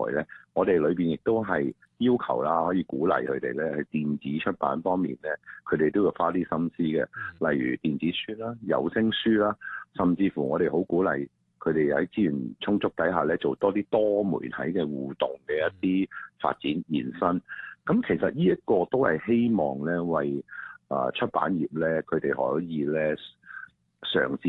咧，我哋裏邊亦都係要求啦，可以鼓勵佢哋咧喺電子出版方面咧，佢哋都要花啲心思嘅，例如電子書啦、有聲書啦，甚至乎我哋好鼓勵佢哋喺資源充足底下咧，做多啲多媒體嘅互動嘅一啲發展延伸。咁其實呢一個都係希望咧，為出版業咧，佢哋可以咧嘗試